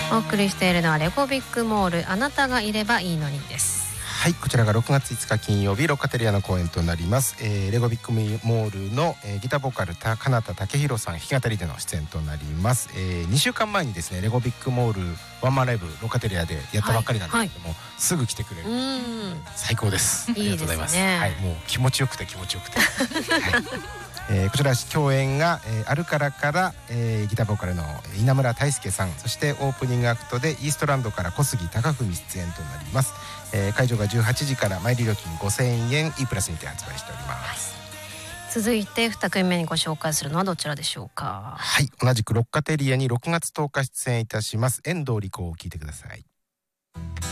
お送りしているのはレゴビッグモール、あなたがいればいいのにです。 はい、こちらが6月5日金曜日ロッカテリアの公演となります。レゴビッグモールの、ギターボーカル金田武宏さん弾き語りでの出演となります。2週間前にですねレゴビッグモールワンマンライブロッカテリアでやったばっかりなんですけども、すぐ来てくれる最高です。ありがとうございます。はい、もう気持ちよくてはいこちら共演が、アルカラから、ギターボーカルの稲村大輔さん、そしてオープニングアクトでイーストランドから小杉貴文出演となります。会場が18時から前売り料金5000円 E プラスにて発売しております。 続いて2組目にご紹介するのはどちらでしょうか。 はい、同じくロッカテリアに6月10日出演いたします遠藤理子を聞いてください。